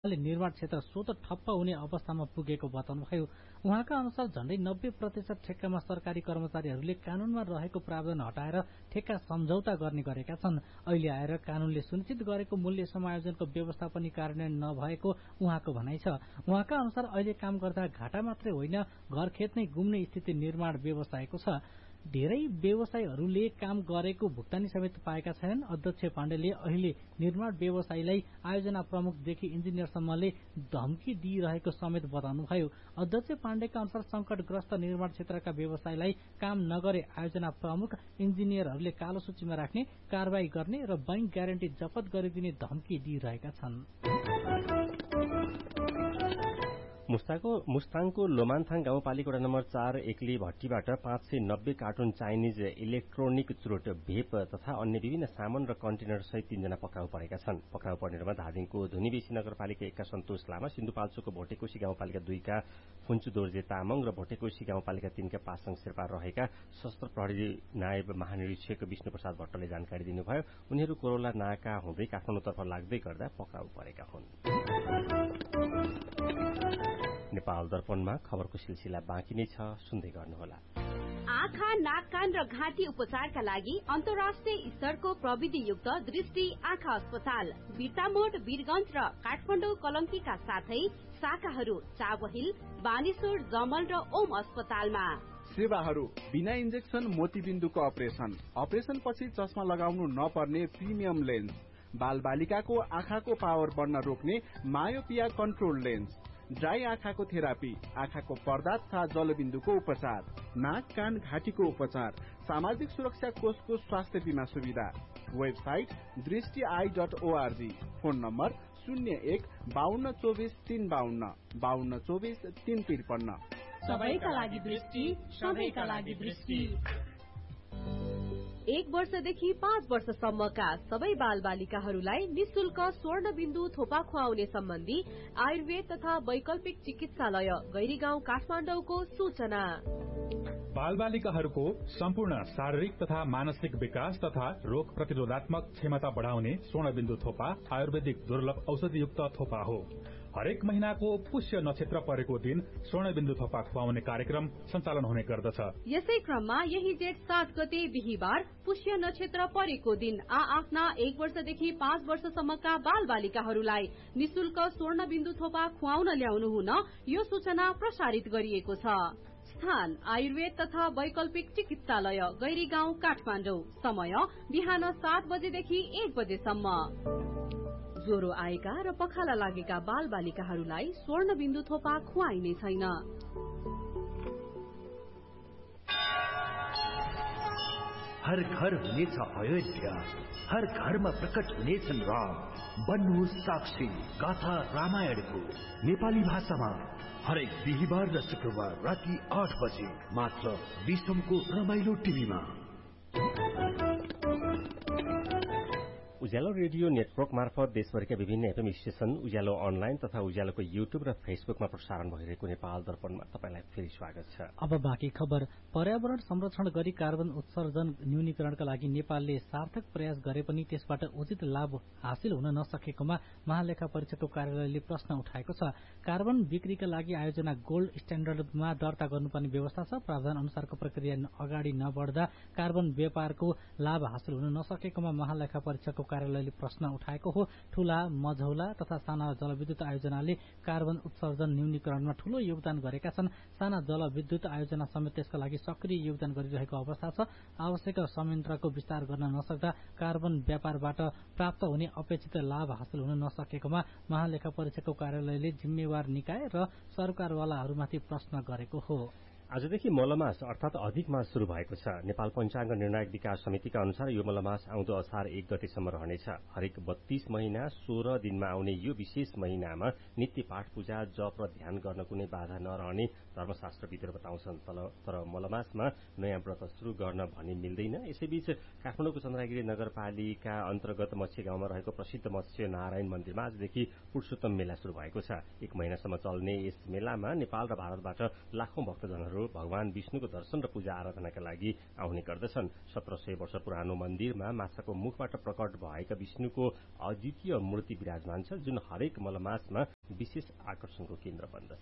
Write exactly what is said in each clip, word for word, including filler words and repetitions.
निर्माण क्षेत्र स्वत ठप्प हुने अवस्थामा पुगेको बताउनुभयो। उहाँका अनुसार झण्डै नब्बे प्रतिशत ठेक्कामा सरकारी कर्मचारीहरूले कानूनमा रहेको प्रावधान हटाएर ठेक्का सम्झौता गर्ने गरेका छन्। अहिले आएर कानूनले सुनिश्चित गरेको मूल्य समायोजनको व्यवस्था पनि कार्यान्वयन नभएको उहाँको भनाइ छ। उहाँका अनुसार अहिले काम गर्दा घाटा मात्रै होइन, घर खेत नै गुम्ने स्थिति निर्माण व्यवसायको छ। धेरै व्यवसायीहरूले काम गरेको भुक्तानी समेत पाएका छैनन्। अध्यक्ष पाण्डेले अहिले निर्माण व्यवसायीलाई आयोजना प्रमुखदेखि इन्जिनियरसम्मले धम्की दिइरहेको समेत बताउनुभयो। अध्यक्ष पाण्डेका अनुसार संकटग्रस्त निर्माण क्षेत्रका व्यवसायीलाई काम नगरे आयोजना प्रमुख इन्जिनियरहरूले कालो सूचीमा राख्ने, कारवाही गर्ने र बैंक ग्यारेन्टी जफत गरिदिने धम्की दिइरहेका छन्। मुस्ताङको मुस्ताङको लोमान्थाङ गाउँपालिका वडा नम्बर चार एक्ली भट्टीबाट पाँच सय नब्बे कार्टुन चाइनिज इलेक्ट्रोनिक चुरोट, भेप तथा अन्य विभिन्न सामान र कन्टेनर सहित तीनजना पक्राउ परेका छन्। पक्राउ पर्नेहरूमा धादिङको धुनीबेसी नगरपालिका एकका सन्तोष लामा, सिन्धुपाल्चोकको भोटेकोशी गाउँपालिका दुईका फुन्चु दोर्जे तामाङ र भोटेकोशी गाउँपालिका तीनका पासाङ शेर्पा रहेका सशस्त्र प्रहरी नायब महानिरीक्षक विष्णु प्रसाद भट्टले जानकारी दिनुभयो। उनीहरू कोरोला नाका हुँदै काठमाडौँतर्फ लाग्दै गर्दा पक्राउ परेका हुन्। नेपाल दर्पणमा खबरको सिलसिला बाँकी नै छ, सुन्दै गर्नुहोला। आँखा, नाक, कान र घाँटी उपचारका लागि अन्तर्राष्ट्रिय स्तरको प्रविधियुक्त दृष्टि आँखा अस्पताल बिर्तामोड, वीरगञ्ज र काठमाडौँ कलङ्कीका साथै शाखाहरू चाबहिल, बानेश्वर, जमल र ओम अस्पतालमा। सेवाहरू बिना इन्जेक्सन मोतीबिन्दुको अपरेसन, अपरेसन पछि चस्मा लगाउनु नपर्ने प्रिमियम लेन्स, बाल बालिकाको आँखाको पावर बढ्न रोक्ने मायोपिया कन्ट्रोल लेन्स, ड्राई आँखाको थेरापी, आँखाको पर्दा तथा जलबिन्दुको उपचार, नाक, कान, घाँटीको उपचार, सामाजिक सुरक्षा कोषको स्वास्थ्य बीमा सुविधा। वेबसाइट दृष्टि I dot ORG. Phone number शून्य एक बाहन्न चौबिस तीन बाहन्न बाहन्न चौबिस तीन त्रिपन्न। सबैका लागि दृष्टि, सबैका लागि दृष्टि। एक वर्षदेखि पाँच वर्षसम्मका सबै बाल बालिकाहरूलाई निशुल्क स्वर्ण बिन्दु थोपा खुवाउने सम्बन्धी आयुर्वेद तथा वैकल्पिक चिकित्सालय गैरीगाउँ काठमाडौँको सूचना। बाल बालिकाहरूको सम्पूर्ण शारीरिक तथा मानसिक विकास तथा रोग प्रतिरोधात्मक क्षमता बढ़ाउने स्वर्ण बिन्दु थोपा आयुर्वेदिक दुर्लभ औषधियुक्त थोपा हो। हरेक महीनाको पुष्य नक्षत्र परेको दिन स्वर्ण बिन्दु थोपा खुवाउने कार्यक्रम सञ्चालन हुने गर्दछ। यसै क्रममा यही जेठ सात गते बिहीबार पुष्य नक्षत्र परेको दिन आ आफ्ना एक वर्षदेखि पाँच वर्षसम्मका बाल बालिकाहरूलाई निशुल्क स्वर्ण बिन्दु थोपा खुवाउन ल्याउनु हुन यो सूचना प्रसारित गरिएको छ। स्थान आयुर्वेद तथा वैकल्पिक चिकित्सालय गैरीगाउँ काठमाडौँ। समय बिहान सात बजेदेखि एक बजेसम्म। ज्वरो आएका र पखाला लागेका बाल बालिकाहरूलाई स्वर्ण बिन्दु थोपा खुवाइने छैन। हर घर हुनेछ अयोध्या, हर घरमा प्रकट हुनेछन् राम। बन्नुहोस् साक्षी गाथा रामायणको नेपाली भाषामा हरेक बिहीबार र शुक्रबार राति आठ बजे मात्र विश्वको रमाइलो टिभीमा। उज्यालो रेडियो नेटवर्क मार्फत देशभरिका विभिन्न एफएम स्टेशन, उज्यालो अनलाइन तथा उज्यालोको युट्युब र फेसबुकमा प्रसारण भइरहेको नेपाल दर्पणमा तपाईलाई फेरि स्वागत छ। अब बाँकी खबर। पर्यावरण संरक्षण गरी कार्बन उत्सर्जन न्यूनीकरणका लागि नेपालले सार्थक प्रयास गरे पनि त्यसबाट उचित लाभ हासिल हुन नसकेकोमा महालेखा परीक्षकको कार्यालयले प्रश्न उठाएको छ। कार्बन बिक्रीका लागि आयोजना गोल्ड स्ट्याण्डर्डमा दर्ता गर्नुपर्ने व्यवस्था छ। प्रावधान अनुसारको प्रक्रिया अगाडि नबढ्दा कार्बन व्यापारको लाभ हासिल हुन नसकेकोमा महालेखा परीक्षकको कार्यालयले प्रश्न उठाएको हो। ठूला, मझौला तथा साना जलविद्युत आयोजनाले कार्बन उत्सर्जन न्यूनीकरणमा ठूलो योगदान गरेका छन्। साना जलविद्युत आयोजना समेत त्यसका लागि सक्रिय योगदान गरिरहेको अवस्था छ। आवश्यक संयन्त्रको विस्तार गर्न नसक्दा कार्बन व्यापारबाट प्राप्त हुने अपेक्षित लाभ हासिल हुन नसकेकोमा महालेखा परीक्षकको कार्यालयले जिम्मेवार निकाय र सरकारवालाहरूमाथि प्रश्न गरेको हो। आजदेखि मलमास अर्थात अधिक मास शुरू भएको छ। नेपाल पञ्चाङ्ग निर्णायक विकास समितिका अनुसार यो मलमास आउँदो असार एक गतेसम्म रहनेछ। हरेक बत्तीस महिना सोह्र दिनमा आउने यो विशेष महिनामा नित्य पाठ पूजा, जप र ध्यान गर्न कुनै बाधा नरहने धर्मशास्त्रविदहरू बताउँछन्। तर मलमासमा नयाँ व्रत शुरू गर्न भनी मिल्दैन। यसैबीच काठमाडौँको चन्द्रगिरी नगरपालिका अन्तर्गत मत्स्य गाउँमा रहेको प्रसिद्ध मत्स्य नारायण मन्दिरमा आजदेखि पुरुषोत्तम मेला शुरू भएको छ। एक महिनासम्म चल्ने यस मेलामा नेपाल र भारतबाट लाखौं भक्तजनहरू श्रद्धालुहरू भगवान विष्णुको दर्शन र पूजा आराधनाका लागि आउने गर्दछन्। सत्र सय वर्ष पुरानो मन्दिरमा माछाको मुखबाट प्रकट भएका विष्णुको अद्वितीय मूर्ति विराजमान छ, जुन हरेक मलमासमा विशेष आकर्षणको केन्द्र बन्दछ।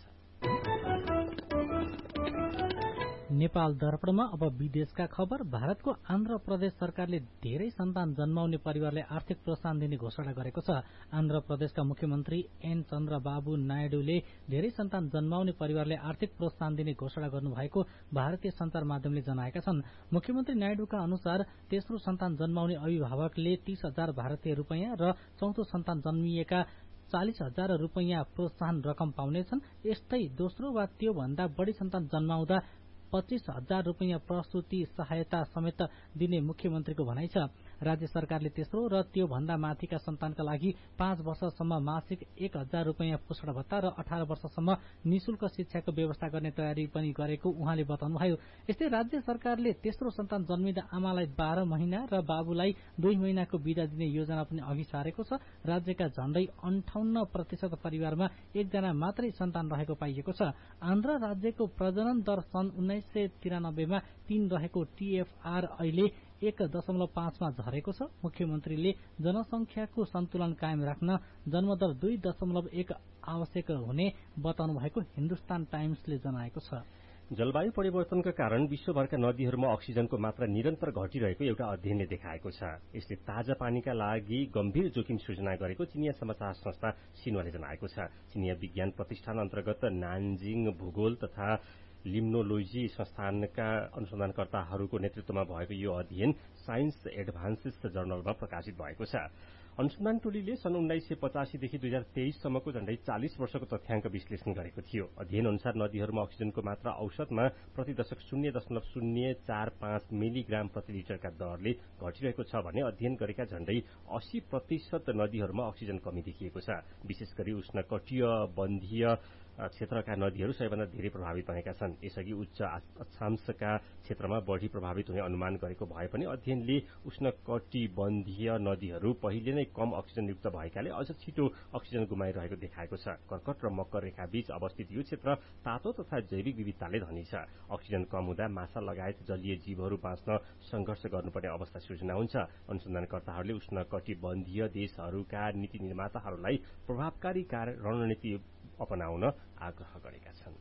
नेपाल दर्पणमा अब विदेशका खबर। भारतको आन्ध्र प्रदेश सरकारले धेरै सन्तान जन्माउने परिवारले आर्थिक प्रोत्साहन दिने घोषणा गरेको छ। आन्ध्र प्रदेशका मुख्यमन्त्री एन चन्द्रबाबु नायडूले धेरै सन्तान जन्माउने परिवारले आर्थिक प्रोत्साहन दिने घोषणा गर्नुभएको भारतीय सञ्चार माध्यमले जनाएका छन्। मुख्यमन्त्री नायडूका अनुसार तेस्रो सन्तान जन्माउने अभिभावकले तीस हजार भारतीय रूपियाँ र चौथो सन्तान जन्मिएका चालिस हजार रूपियाँ प्रोत्साहन रकम पाउनेछन्। यस्तै दोस्रो वा त्योभन्दा बढ़ी सन्तान जन्माउँदा पच्चीस हजार रूपियाँ प्रसूति सहायता समेत दिने मुख्यमन्त्रीको भनाइ छ। राज्य सरकारले तेस्रो र त्यो भन्दा माथिका सन्तानका लागि पाँच वर्षसम्म मासिक एक हजार रूपियाँ पोषण भत्ता र अठार वर्षसम्म निशुल्क शिक्षाको व्यवस्था गर्ने तयारी पनि गरेको उहाँले बताउनुभयो। यस्तै राज्य सरकारले तेस्रो सन्तान जन्मिँदा आमालाई बाह्र महिना र बाबुलाई दुई महिनाको बिदा दिने योजना पनि अघि सारेको छ। राज्यका झण्डै अन्ठाउन्न प्रतिशत परिवारमा एकजना मात्रै सन्तान रहेको पाइएको छ। आन्ध्र राज्यको प्रजनन दर सन् उन्नाइस सय तिरानब्बेमा तीन रहेको टीएफआर अहिले एक दशमलव पाँचमा झरेको छ। मुख्यमन्त्रीले जनसंख्याको सन्तुलन कायम राख्न जन्मदर दुई दशमलव एक आवश्यक हुने बताउनु भएको हिन्दुस्तान टाइम्सले जनाएको छ। जलवायु परिवर्तनका कारण विश्वभरका नदीहरूमा अक्सिजनको मात्रा निरन्तर घटिरहेको एउटा अध्ययनले देखाएको छ। यसले ताजा पानीका लागि गम्भीर जोखिम सृजना गरेको चिनिया समाचार संस्था सिन्हुवाले जनाएको छ। चिनिया विज्ञान प्रतिष्ठान अन्तर्गत नानजिङ भूगोल तथा लिम्नोलोजी संस्थानका अनुसन्धानकर्ताहरूको नेतृत्वमा भएको यो अध्ययन साइन्स एडभान्सेस जर्नलमा प्रकाशित भएको छ। अनुसन्धान टोलीले सन् उन्नाइस सय पचासीदेखि दुई हजार तेइससम्मको झण्डै चालिस वर्षको तथ्याङ्क विश्लेषण गरेको थियो। अध्ययन अनुसार नदीहरूमा अक्सिजनको मात्रा औसतमा प्रति दशक शून्य दशमलव शून्य चार पाँच मिलिग्राम प्रति लिटरका दरले घटिरहेको छ भने अध्ययन गरेका झण्डै अस्सी प्रतिशत नदीहरूमा अक्सिजन कमी देखिएको छ। विशेष गरी उष्णकटिबन्धीय बन्धीय क्षेत्रका नदीहरू सबैभन्दा धेरै प्रभावित भएका छन्। यसअघि उच्च अक्षांशका क्षेत्रमा बढ़ी प्रभावित हुने अनुमान गरेको भए पनि अध्ययनले उष्णकटिबन्धीय नदीहरू पहिले नै कम अक्सिजनयुक्त भएकाले अझ छिटो अक्सिजन गुमाइरहेको देखाएको छ। कर्कट र मकर रेखा बीच अवस्थित यो क्षेत्र तातो तथा जैविक विविधताले धनी छ। अक्सिजन कम हुँदा माछा लगायत जलीय जीवहरू बाँच्न संघर्ष गर्नुपर्ने अवस्था सृजना हुन्छ। अनुसन्धानकर्ताहरूले उष्णकटिबन्धीय देशहरूका नीति निर्माताहरूलाई प्रभावकारी रणनीति अपनाउन आग्रह गरेका छन्।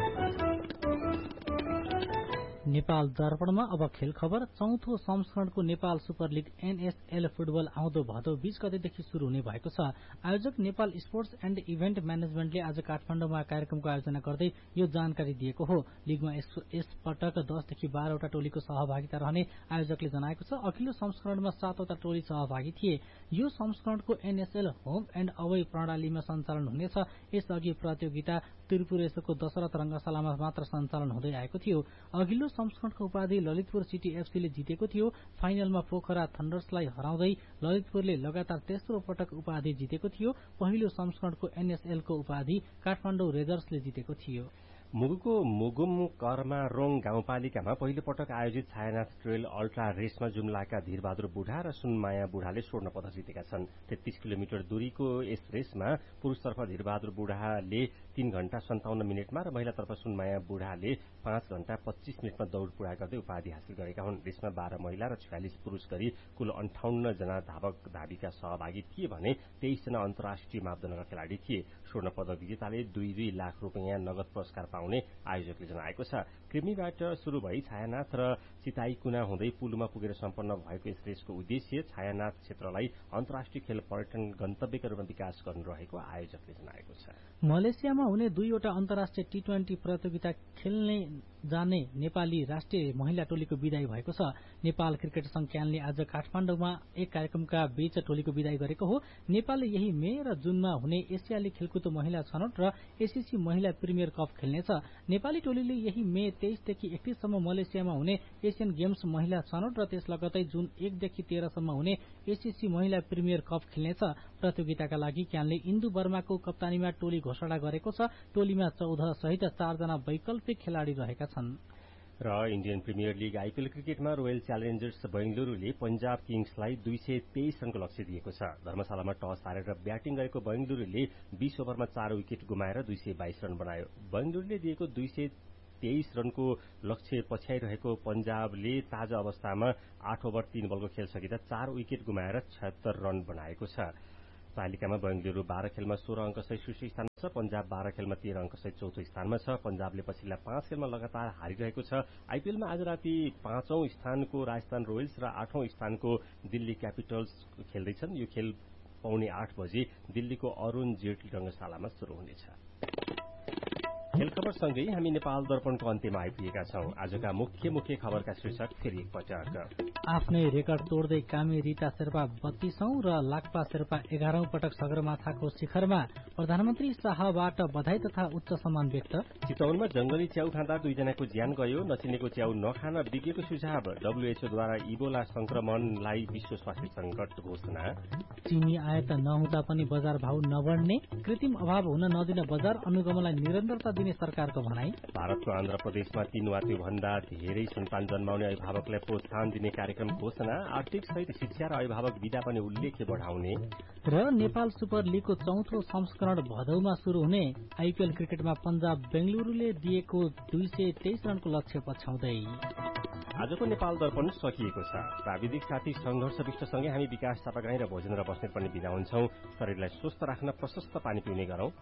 नेपाल दर्पणमा अब खेल खबर। चौथो संस्करणको Nepal super league NSL football आउँदो भदौ बीस गतेदेखि शुरू हुने भएको छ। आयोजक नेपाल स्पोर्ट्स एण्ड इभेन्ट म्यानेजमेन्टले आज काठमाडौँमा कार्यक्रमको आयोजना गर्दै यो जानकारी दिएको हो। लीगमा यस पटक दसदेखि बाह्रवटा टोलीको सहभागिता रहने आयोजकले जनाएको छ। अघिल्लो संस्करणमा सातवटा टोली सहभागी थिए। यो संस्करणको एनएसएल होम एण्ड अवे प्रणालीमा सञ्चालन हुनेछ। यसअघि प्रतियोगिता त्रिपुरेश्वरको दशरथ रंगशालामा मात्र सञ्चालन हुँदै आएको थियो। अघिल्लो संस्करणको उपाधि ललितपुर सिटी एफसीले जितेको थियो। फाइनलमा पोखरा थण्डर्सलाई हराउँदै ललितपुरले लगातार तेस्रो पटक उपाधि जितेको थियो। पहिलो संस्करणको एनएसएलको उपाधि काठमाडौँ रेजर्सले जितेको थियो। मुगुको मुगुम कर्मारोङ गाउँपालिकामा पहिलो पटक आयोजित छायानाथ ट्रेल अल्ट्रा रेसमा जुम्लाका धीरबहादुर बुढा र सुनमाया बुढाले स्वर्ण पदक जितेका छन्। तेत्तीस किलोमिटर दूरीको यस रेसमा पुरूषतर्फ धीरबहादुर बुढाले तीन घण्टा सन्ताउन्न मिनटमा र महिलातर्फ सुनमाया बुढाले पाँच घण्टा पच्चीस मिनटमा दौड़ पूरा गर्दै उपाधि हासिल गरेका हुन्। रेसमा बाह्र महिला र छयालिस पुरूष गरी कुल अन्ठाउन्न जना धावक धाविका सहभागी थिए भने तेइस जना अन्तर्राष्ट्रिय मापदण्डका खेलाड़ी थिए। स्वर्ण पदक विजेताले दुई दुई लाख रूपियाँ नगद पुरस्कार पाउने आयोजकले जनाएको छ। कृमिबाट शुरू भई छायानाथ र चिताईकुना हुँदै पुलुमा पुगेर सम्पन्न भएको यस रेसको उद्देश्य छायानाथ क्षेत्रलाई अन्तर्राष्ट्रिय खेल पर्यटन गन्तव्यका रूपमा विकास गर्नु रहेको आयोजकले जनाएको छ। मलेसियामा हुने दुईवटा अन्तर्राष्ट्रिय टी ट्वेन्टी प्रतियोगिता खेल्ने जाने नेपाली राष्ट्रिय महिला टोलीको विदाई भएको छ। नेपाल क्रिकेट संघ क्यानले आज काठमाडौँमा एक कार्यक्रमका बीच टोलीको विदाई गरेको हो। नेपालले यही मे र जुनमा हुने एसियाली खेलकुद महिला छनौट र एसीसी महिला प्रिमियर कप खेल्नेछ। नेपाली टोलीले यही मे तेइसदेखि एकतीससम्म मलेसियामा हुने एसियन गेम्स महिला छनौट र त्यस लगतै जुन एकदेखि तेह्रसम्म हुने एसीसी महिला प्रिमियर कप खेल्नेछ। प्रतियोगिताका लागि क्यानले इन्दु वर्माको कप्तानीमा टोली घोषणा गरेको छ। टोलीमा चौध सहित चारजना वैकल्पिक खेलाड़ी रहेका छन्। र इन्डियन प्रिमियर लीग आईपीएल क्रिकेटमा रोयल च्यालेन्जर्स बेंगलुरूले पंजाब किङ्सलाई दुई सय तेइस रनको लक्ष्य दिएको छ। धर्मशालामा टस हारेर ब्याटिङ गरेको बेंगलुरूले बीस ओभरमा चार विकेट गुमाएर दुई सय बाइस रन बनायो। बेंगलुरूले दिएको दुई सय तेइस रनको लक्ष्य पछ्याइरहेको पंजाबले ताजा अवस्थामा आठ ओभर तीन बलको खेल सकिँदा चार विकेट गुमाएर छयत्तर रन बनाएको छ। तालिकामा बेंगलुरू बाह्र खेलमा सोह्र अंकसहित शीर्ष स्थानमा छ। पंजाब बाह्र खेलमा तेह्र अंकसहित चौथो स्थानमा छ। पंजाबले पछिल्ला पाँच खेलमा लगातार हारिरहेको छ। आईपीएलमा आज राति पाँचौं स्थानको राजस्थान रोयल्स र आठौं स्थानको दिल्ली क्यापिटल्स खेल्दैछन्। यो खेल पौने आठ बजे दिल्लीको अरूण जेटली रंगशालामा शुरू हुनेछ। खेल खबरसँगै हामी नेपाल दर्पणको अन्त्यमा आइपुगेका छौं। आजका मुख्य मुख्य खबरका शीर्षक फेरि एकपटक। आफ्नै रेकर्ड तोड्दै कामी रीता शेर्पा बत्तीसौं र लाक्पा शेर्पा एघारौं पटक सगरमाथाको शिखरमा, प्रधानमन्त्री शाहबाट बधाई तथा उच्च सम्मान व्यक्त। चितवनमा जंगली च्याउ खाँदा दुईजनाको ज्यान गयो। नचिनेको च्याउ नखान विज्ञको सुझाव। डब्ल्यूएचओद्वारा इबोला संक्रमणलाई विश्व स्वास्थ्य संकट घोषणा। चिनी आयात नहुँदा पनि बजार भाव नबढ्ने, कृत्रिम अभाव हुन नदिन बजार अनुगमनलाई निरन्तरता दिने सरकारको भनाई। भारतको आन्ध्र प्रदेशमा तीन वा त्योभन्दा धेरै सन्तान जन्माउने अभिभावकलाई प्रोत्साहन दिने कार्यक्रम घोषणा। आर्थिक सहित शिक्षा र अभिभावक विधा पनि उल्लेख्य बढ़ाउने। र नेपाल सुपर लीगको चौथो संस्करण भदौमा शुरू हुने। आईपीएल क्रिकेटमा पंजाब बेंगलुरूले दिएको दुई सय तेइस रनको लक्ष्य पछ्याउँदै। आजको नेपाल दर्पण सकिएको छ। प्राविधिक साथी संघर्ष विष्टसँगै हामी विकास चापागाई र भोजेन्द्र बस्नेत पनि बिदा हुन्छौं। शरीरलाई स्वस्थ राख्न प्रशस्त पानी पिउने गरौं।